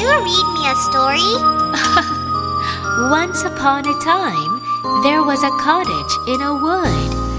read me a story? Once upon a time, there was a cottage in a wood.